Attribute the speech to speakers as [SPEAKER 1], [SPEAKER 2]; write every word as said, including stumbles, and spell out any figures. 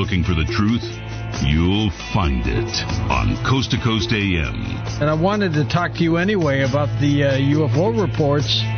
[SPEAKER 1] looking for the truth, you'll find it on Coast to Coast A M.
[SPEAKER 2] And I wanted to talk to you anyway about the uh, U F O reports.